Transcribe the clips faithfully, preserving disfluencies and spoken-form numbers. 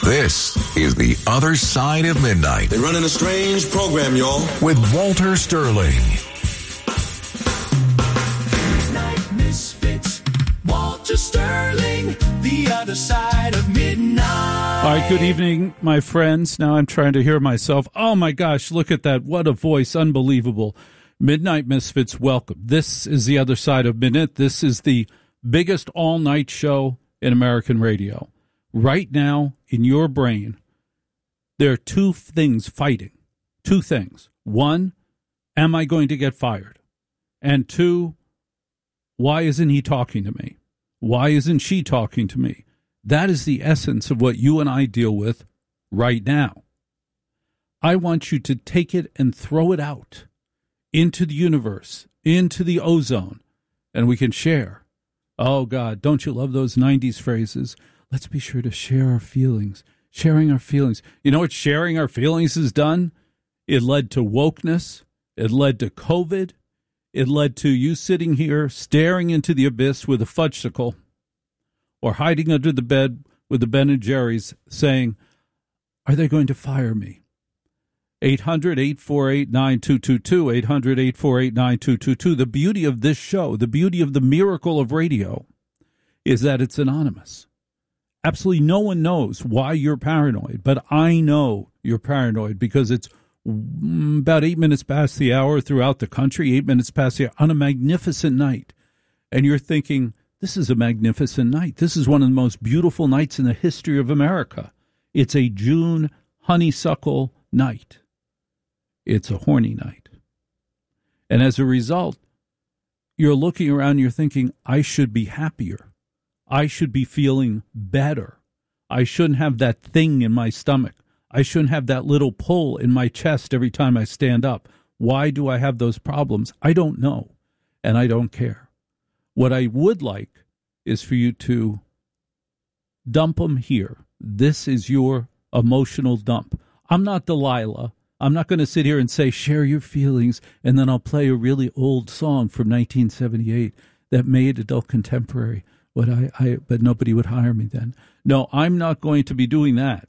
This is The Other Side of Midnight. They're running a strange program, y'all. With Walter Sterling. Midnight Misfits, Walter Sterling, The Other Side of Midnight. All right, good evening, my friends. Now I'm trying to hear myself. Oh, my gosh, look at that. What a voice. Unbelievable. Midnight Misfits, welcome. This is The Other Side of Midnight. This is the biggest all-night show in American radio. Right now, in your brain, there are two things fighting. Two things. One, am I going to get fired? And two, why isn't he talking to me? Why isn't she talking to me? That is the essence of what you and I deal with right now. I want you to take it and throw it out into the universe, into the ozone, and we can share. Oh, God, don't you love those nineties phrases? Let's be sure to share our feelings. Sharing our feelings. You know what sharing our feelings has done? It led to wokeness. It led to COVID. It led to you sitting here staring into the abyss with a fudgesicle or hiding under the bed with the Ben and Jerry's saying, are they going to fire me? eight hundred, eight four eight, nine two two two, eight hundred, eight four eight, nine two two two. The beauty of this show, the beauty of the miracle of radio is that it's anonymous. Absolutely no one knows why you're paranoid, but I know you're paranoid because it's about eight minutes past the hour throughout the country, eight minutes past the hour on a magnificent night. And you're thinking, this is a magnificent night. This is one of the most beautiful nights in the history of America. It's a June honeysuckle night. It's a horny night. And as a result, you're looking around and you're thinking, I should be happier. I should be feeling better. I shouldn't have that thing in my stomach. I shouldn't have that little pull in my chest every time I stand up. Why do I have those problems? I don't know, and I don't care. What I would like is for you to dump them here. This is your emotional dump. I'm not Delilah. I'm not going to sit here and say, share your feelings, and then I'll play a really old song from nineteen seventy-eight that made adult contemporary. What I, I, but nobody would hire me then. No, I'm not going to be doing that.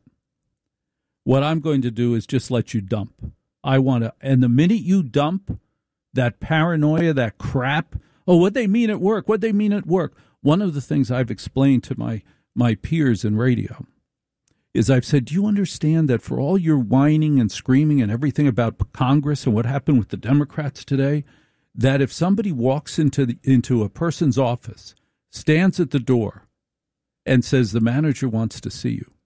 What I'm going to do is just let you dump. I want to, and the minute you dump that paranoia, that crap, oh, what they mean at work, what they mean at work. One of the things I've explained to my, my peers in radio is I've said, do you understand that for all your whining and screaming and everything about Congress and what happened with the Democrats today, that if somebody walks into the, into a person's office, stands at the door, and says the manager wants to see you,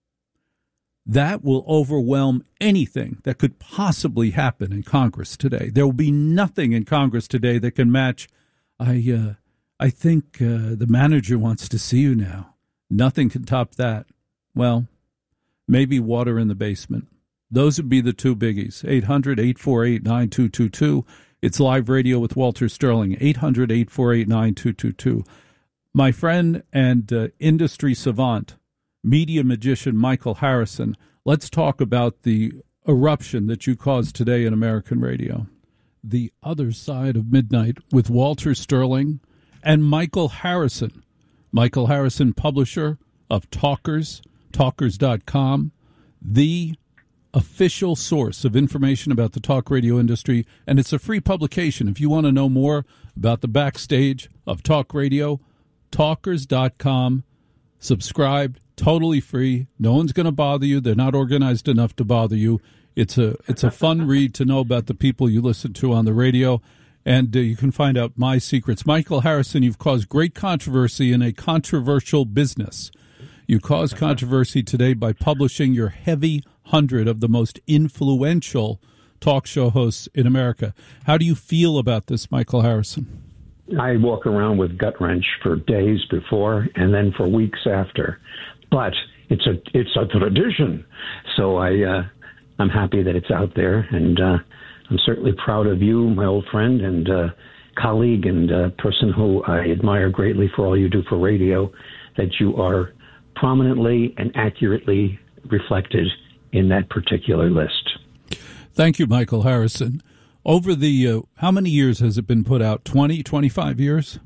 that will overwhelm anything that could possibly happen in Congress today. There will be nothing in Congress today that can match, I uh, I think uh, the manager wants to see you now. Nothing can top that. Well, maybe water in the basement. Those would be the two biggies. eight hundred, eight four eight, nine two two two. It's live radio with Walter Sterling. eight hundred, eight four eight, nine two two two. My friend and uh, industry savant, media magician Michael Harrison, let's talk about the eruption that you caused today in American radio. The Other Side of Midnight with Walter Sterling and Michael Harrison. Michael Harrison, publisher of Talkers, talkers dot com, the official source of information about the talk radio industry, and it's a free publication. If you want to know more about the backstage of talk radio, talkers dot com, subscribe, totally free. No one's going to bother you. They're not organized enough to bother you. It's a it's a fun read to know about the people you listen to on the radio, and uh, you can find out my secrets. Michael Harrison, you've caused great controversy in a controversial business. You caused controversy today by publishing your heavy hundred of the most influential talk show hosts in America. How do you feel about this, Michael Harrison? I walk around with gut wrench for days before and then for weeks after, but it's a it's a tradition. So I uh, I'm happy that it's out there, and uh, I'm certainly proud of you, my old friend and uh, colleague and uh, person who I admire greatly for all you do for radio. That you are prominently and accurately reflected in that particular list. Thank you, Michael Harrison. Over the, uh, how many years has it been put out? twenty, twenty-five years?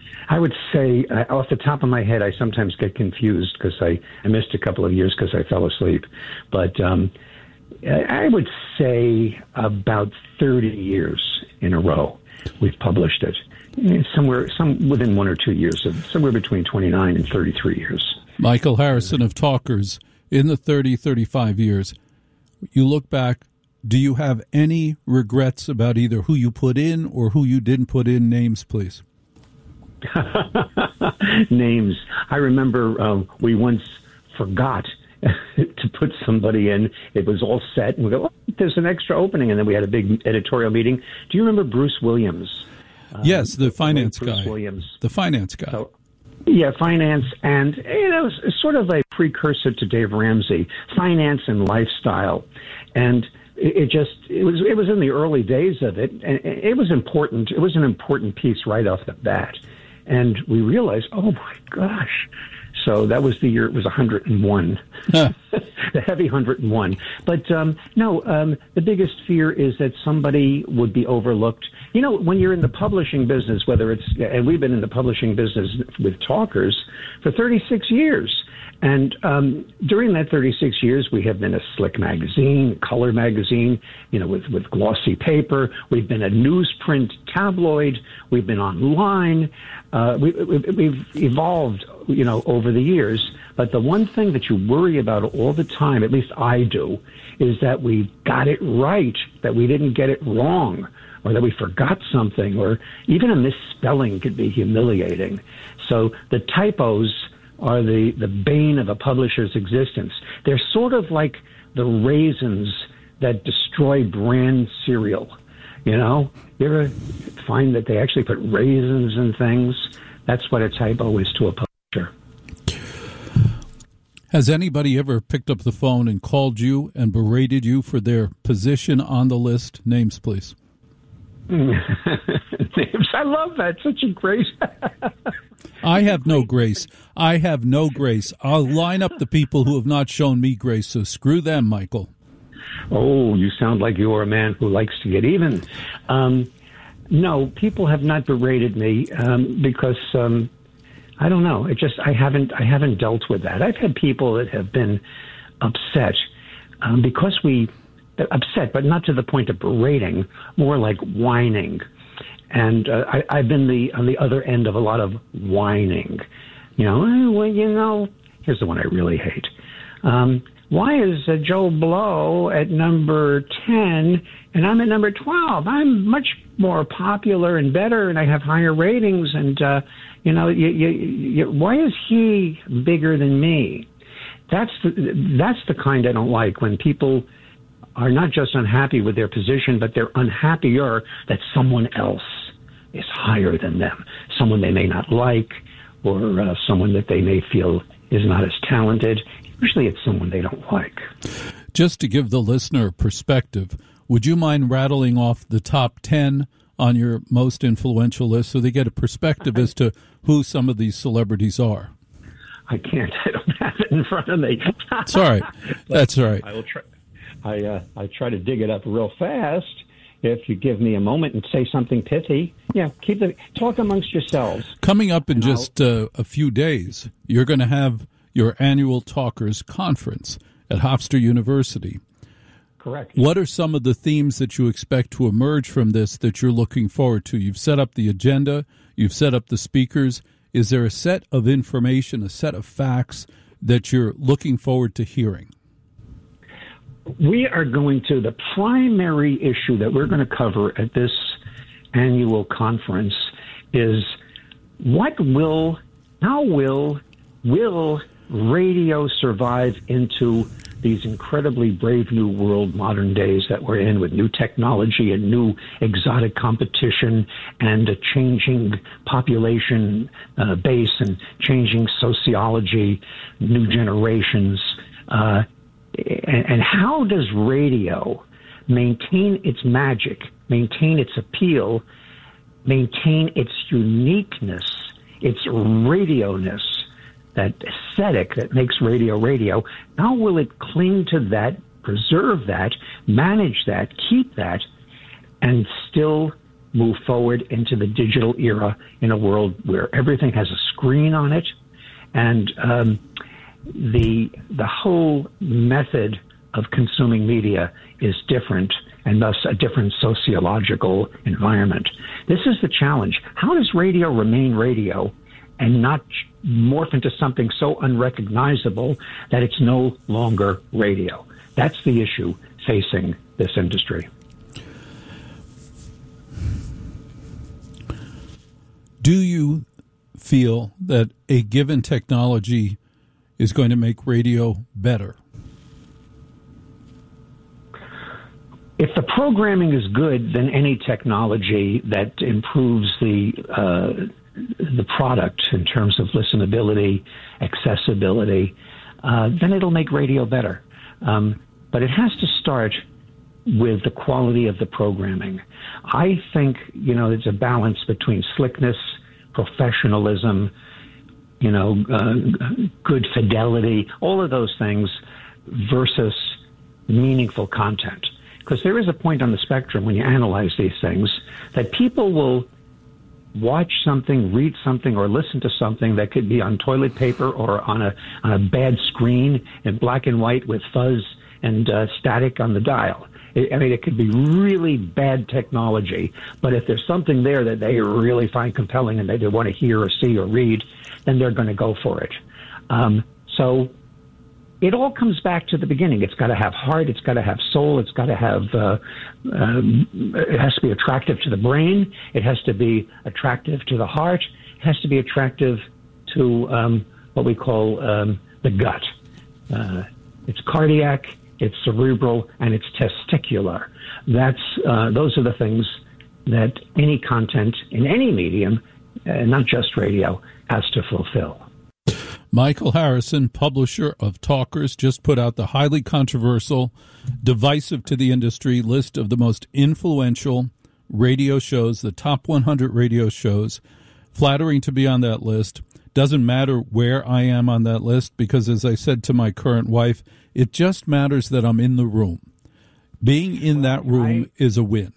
I would say, uh, off the top of my head, I sometimes get confused because I, I missed a couple of years because I fell asleep. But um, I would say about thirty years in a row we've published it. Somewhere, some within one or two years, so somewhere between twenty-nine and thirty-three years. Michael Harrison of Talkers, in the thirty, thirty-five years, you look back, do you have any regrets about either who you put in or who you didn't put in? Names, please. Names. I remember um, we once forgot to put somebody in. It was all set, and we go, oh, there's an extra opening, and then we had a big editorial meeting. Do you remember Bruce Williams? Yes, the finance Bruce guy. Williams. The finance guy. So, yeah, finance, and you know, it's sort of a precursor to Dave Ramsey, finance and lifestyle, and it, it just it was it was in the early days of it, and it was important. It was an important piece right off the bat, and we realized, oh my gosh. So that was the year it was one hundred one, huh. The heavy one hundred one. But um, no, um, the biggest fear is that somebody would be overlooked. You know, when you're in the publishing business, whether it's, and we've been in the publishing business with Talkers for thirty-six years. And um, during that thirty-six years, we have been a slick magazine, color magazine, you know, with, with glossy paper. We've been a newsprint tabloid. We've been online. Uh, we, we, we've evolved, you know, over the years. But the one thing that you worry about all the time, at least I do, is that we got it right, that we didn't get it wrong, or that we forgot something, or even a misspelling could be humiliating. So the typos are the, the bane of a publisher's existence. They're sort of like the raisins that destroy brand cereal. You know, you ever find that they actually put raisins in things? That's what a typo is to a publisher. Has anybody ever picked up the phone and called you and berated you for their position on the list? Names, please. Names. I love that. Such a great... I have no grace. I have no grace. I'll line up the people who have not shown me grace, so screw them, Michael. Oh, you sound like you're a man who likes to get even. Um, no, people have not berated me um, because um, I don't know. It just I haven't I haven't dealt with that. I've had people that have been upset um, because we upset, but not to the point of berating, more like whining. And uh, I, I've been the on the other end of a lot of whining. You know, oh, well, you know, here's the one I really hate. Um, why is uh, Joe Blow at number ten and I'm at number twelve? I'm much more popular and better, and I have higher ratings. And uh, you know, you, you, you, why is he bigger than me? That's the, that's the kind I don't like, when people are not just unhappy with their position, but they're unhappier that someone else is higher than them, someone they may not like, or uh, someone that they may feel is not as talented. Usually it's someone they don't like. Just to give the listener perspective, would you mind rattling off the top ten on your most influential list so they get a perspective as to who some of these celebrities are? I can't. I don't have it in front of me. It's all right. That's all right. I will try. I uh, I try to dig it up real fast. If you give me a moment and say something pithy, yeah, keep the talk amongst yourselves. Coming up in just uh, a few days, you're going to have your annual Talkers Conference at Hofstra University. Correct. What are some of the themes that you expect to emerge from this that you're looking forward to? You've set up the agenda. You've set up the speakers. Is there a set of information, a set of facts that you're looking forward to hearing? We are going to, the primary issue that we're going to cover at this annual conference is what will, how will, will radio survive into these incredibly brave new world, modern days that we're in, with new technology and new exotic competition and a changing population uh, base and changing sociology, new generations, uh, And, and how does radio maintain its magic, maintain its appeal, maintain its uniqueness, its radio-ness, that aesthetic that makes radio radio? How will it cling to that, preserve that, manage that, keep that, and still move forward into the digital era in a world where everything has a screen on it, and um, the the whole method of consuming media is different, and thus a different sociological environment. This is the challenge. How does radio remain radio and not morph into something so unrecognizable that it's no longer radio? That's the issue facing this industry. Do you feel that a given technology is going to make radio better? If the programming is good, then any technology that improves the uh, the product in terms of listenability, accessibility, uh, then it'll make radio better. Um, but it has to start with the quality of the programming. I think, you know, there's a balance between slickness, professionalism, you know, uh, good fidelity, all of those things versus meaningful content. Because there is a point on the spectrum when you analyze these things that people will watch something, read something, or listen to something that could be on toilet paper or on a on a bad screen in black and white with fuzz and uh, static on the dial. I mean, it could be really bad technology, but if there's something there that they really find compelling and they want to hear or see or read, then they're going to go for it. Um, so it all comes back to the beginning. It's got to have heart. It's got to have soul. It's got to have, uh, um, it has to be attractive to the brain. It has to be attractive to the heart. It has to be attractive to um, what we call um, the gut. Uh, it's cardiac, it's cerebral, and it's testicular. That's uh, those are the things that any content in any medium, uh, not just radio, has to fulfill. Michael Harrison, publisher of Talkers, just put out the highly controversial, divisive to the industry list of the most influential radio shows, the top one hundred radio shows. Flattering to be on that list. Doesn't matter where I am on that list because, as I said to my current wife, it just matters that I'm in the room. Being in that room I, is a win.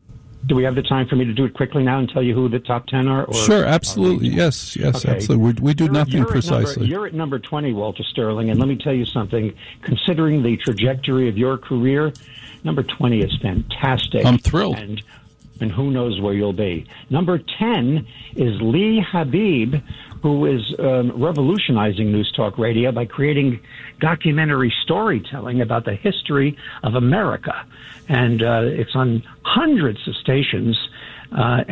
Do we have the time for me to do it quickly now and tell you who the top ten are? Or sure, absolutely. Yes, yes, okay. Absolutely. We, we do you're, nothing you're precisely. At number, you're at number twenty, Walter Sterling, and let me tell you something. Considering the trajectory of your career, number twenty is fantastic. I'm thrilled. And, and who knows where you'll be. Number ten is Lee Habib, who is um, revolutionizing News Talk Radio by creating documentary storytelling about the history of America. And uh, it's on hundreds of stations. Uh,